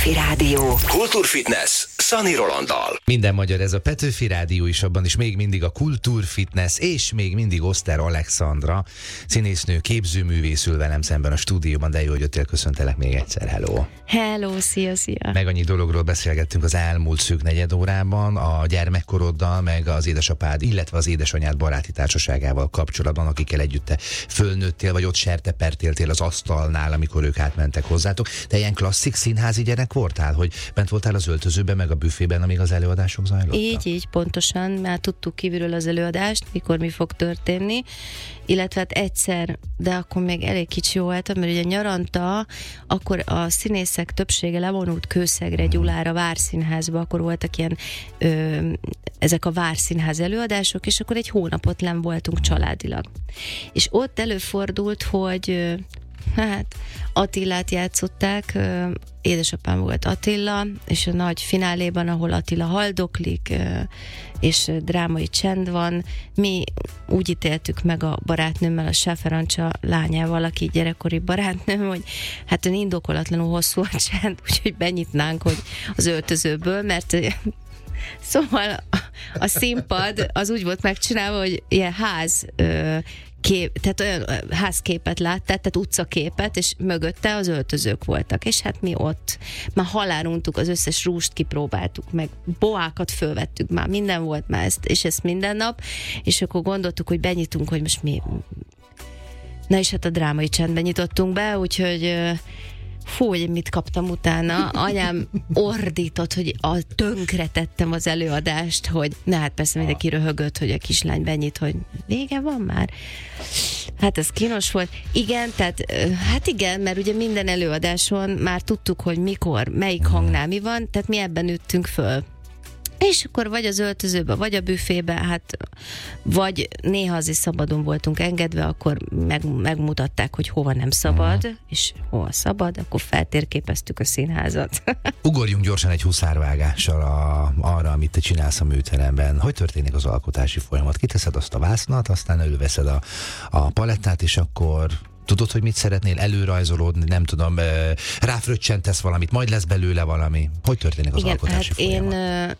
Petőfi Rádió. Kultúrfitness Szani Rolanddal. Minden magyar, ez a Petőfi Rádió is, abban is még mindig a Kultúrfitness, és még mindig Oszter Alexandra, színésznő, képzőművész ül velem szemben a stúdióban, de jó, hogy jöttél, köszöntelek még egyszer, hello! Hello, szia! Meg annyi dologról beszélgettünk az elmúlt szűk negyed órában, a gyermekkoroddal, meg az édesapád, illetve az édesanyád baráti társaságával kapcsolatban, akikkel együtt te fölnőttél, vagy ott sertepertéltél az asztalnál, amikor ők átmentek hozzátok. Te ilyen klasszik színházi gyerek voltál, hogy bent voltál az öltözőben, meg a büfében, amíg az előadások zajlottak? Így, pontosan, már tudtuk kívülről az előadást, mikor mi fog történni, illetve hát egyszer, de akkor még elég kicsi voltam, mert ugye nyaranta, akkor a színészek többsége levonult Kőszegre, Gyulára, Várszínházba, akkor voltak ilyen ezek a Várszínház előadások, és akkor egy hónapot lenn voltunk családilag. És ott előfordult, hogy Attilát játszották, édesapám volt Attila, és a nagy fináléban, ahol Attila haldoklik, és drámai csend van, mi úgy ítéltük meg a barátnőmmel, a Sáferancsa lányával, aki gyerekkori barátnőm, hogy hát indokolatlanul hosszú a csend, úgyhogy benyitnánk, hogy az öltözőből, mert szóval a színpad az úgy volt megcsinálva, hogy ilyen tehát olyan házképet láttál, tehát utcaképet, és mögötte az öltözők voltak. És hát mi ott már haláluntuk, az összes rúst kipróbáltuk, meg boákat fölvettük már, minden volt már és ezt minden nap, és akkor gondoltuk, hogy benyitunk, hogy most mi... Na és hát a drámai csendben nyitottunk be, úgyhogy... hogy mit kaptam utána. Anyám ordított, hogy tönkretettem az előadást, hogy hát persze mindenki röhögött, hogy a kislány benyit, hogy vége van már. Hát ez kínos volt. Igen, tehát hát igen, mert ugye minden előadáson már tudtuk, hogy mikor, melyik hangnál mi van, tehát mi ebben nőttünk föl. És akkor vagy az öltözőbe, vagy a büfébe, hát vagy néha azért szabadon voltunk engedve, akkor megmutatták, hogy hova nem szabad, és hova szabad, akkor feltérképeztük a színházat. Ugorjunk gyorsan egy huszárvágással arra, amit te csinálsz a műteremben. Hogy történik az alkotási folyamat? Kiteszed azt a vásznat, aztán előveszed a palettát, és akkor... Tudod, hogy mit szeretnél, előrajzolódni, nem tudom, ráfröccsentesz valamit, majd lesz belőle valami. Hogy történik az alkotási folyamat?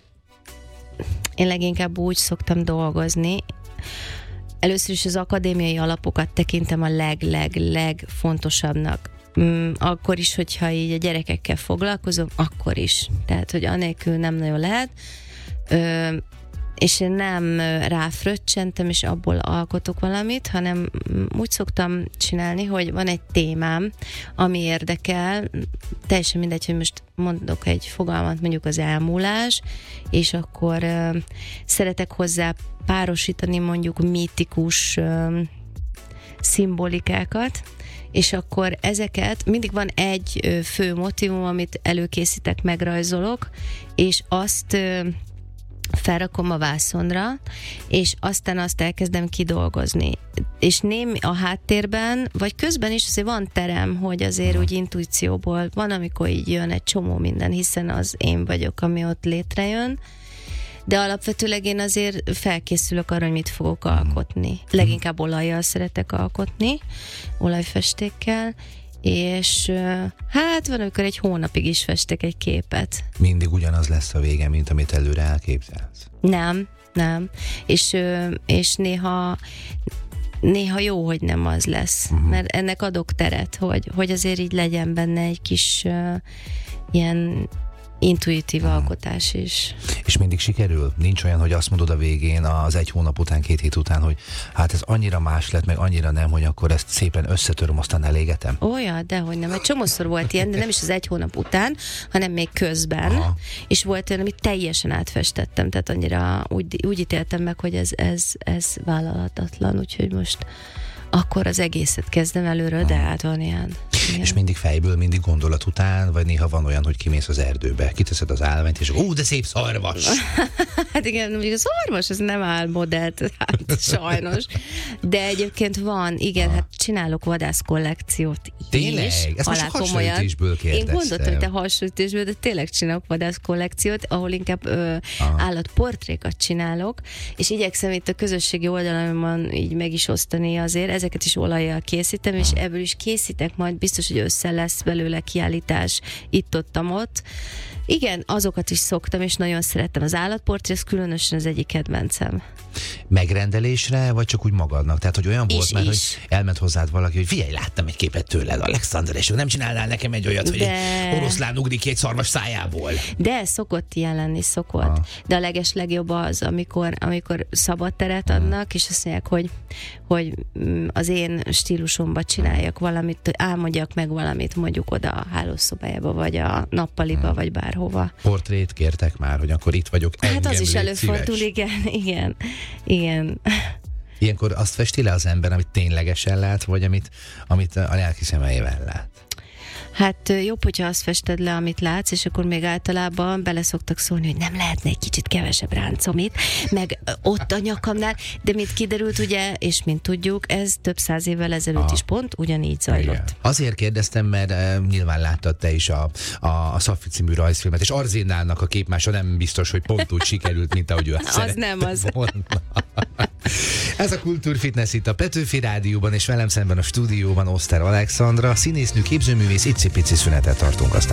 Én leginkább úgy szoktam dolgozni. Először is az akadémiai alapokat tekintem a legfontosabbnak. Akkor is, hogyha így a gyerekekkel foglalkozom, akkor is. Tehát, hogy anélkül nem nagyon lehet. És én nem ráfröccsentem, és abból alkotok valamit, hanem úgy szoktam csinálni, hogy van egy témám, ami érdekel, teljesen mindegy, hogy most mondok egy fogalmat, mondjuk az elmúlás, és akkor szeretek hozzá párosítani mondjuk mítikus szimbolikákat, és akkor ezeket, mindig van egy fő motívum, amit előkészítek, megrajzolok, és azt felrakom a vászonra, és aztán azt elkezdem kidolgozni. És némi a háttérben, vagy közben is azért van terem, hogy azért úgy intuícióból van, amikor így jön egy csomó minden, hiszen az én vagyok, ami ott létrejön, de alapvetőleg én azért felkészülök arra, hogy mit fogok alkotni. Leginkább olajjal szeretek alkotni, olajfestékkel, és hát van, amikor egy hónapig is festek egy képet. Mindig ugyanaz lesz a vége, mint amit előre elképzelsz? Nem. És néha jó, hogy nem az lesz. Mert ennek adok teret, hogy azért így legyen benne egy kis ilyen intuitív alkotás is. És mindig sikerül? Nincs olyan, hogy azt mondod a végén, az egy hónap után, 2 hét után, hogy hát ez annyira más lett, meg annyira nem, hogy akkor ezt szépen összetöröm, aztán elégetem? Olyan, dehogy nem. Egy csomószor volt ilyen, de nem is az egy hónap után, hanem még közben. Aha. És volt olyan, amit teljesen átfestettem, tehát annyira úgy ítéltem meg, hogy ez vállalhatatlan, úgyhogy most akkor az egészet kezdem előről, de hát van ilyen. És mindig fejből, mindig gondolat után, vagy néha van olyan, hogy kimész az erdőbe, kiteszed az állványt, és de szép szarvas! Hát igen, mondjuk a szarvas, ez nem álmodell, hát sajnos. De egyébként van, igen, hát csinálok vadászkollekciót is. Tényleg? Ezt most hasonlítésből kérdeztem. Én gondoltam, hogy te hasonlítésből, de tényleg csinálok vadászkollekciót, ahol inkább állatportrékat csinálok, és igyekszem itt a közösségi oldalamon így meg is osztani azért. ezeket is olajjal készítem, és ebből is készítek majd, biztos, hogy össze lesz belőle kiállítás itt-ott. Igen, azokat is szoktam, és nagyon szerettem. Az állatportré, ez különösen az egyik kedvencem. Megrendelésre, vagy csak úgy magadnak? Tehát, hogy olyan volt már, hogy elment hozzád valaki, hogy figyelj, láttam egy képet tőled, Alexandra, és nem csinálnál nekem egy olyat, hogy egy oroszlán ugrik ki egy szarvas szájából? De szokott ilyen lenni, De a legjobb az, amikor szabad teret adnak, és azt mondják, hogy az én stílusomba csináljak valamit, hogy álmodjak meg valamit, mondjuk oda a hálószobájába, vagy a nappaliba, vagy bárhova. Portrét kértek már, hogy akkor itt vagyok, hát az is előfordul, igen. Ilyenkor azt festi le az ember, amit ténylegesen lát, vagy amit a lelki szemeivel lát? Hát jobb, hogyha azt fested le, amit látsz, és akkor még általában bele szoktak szólni, hogy nem lehetne egy kicsit kevesebb ráncomit, meg ott a nyakamnál, de mint kiderült, ugye, és mint tudjuk, ez több 100 évvel ezelőtt is pont ugyanígy zajlott. Igen. Azért kérdeztem, mert nyilván láttad te is a Szafi című rajzfilmet, és Arzénának a képmása nem biztos, hogy pont úgy sikerült, mint ahogy ő azt szerette volna. Ez a Kultúrfitness itt a Petőfi Rádióban, és velem szemben a stúdióban Oszter Alexandra, színésznő, képzőművész, icipici szünetet tartunk, aztán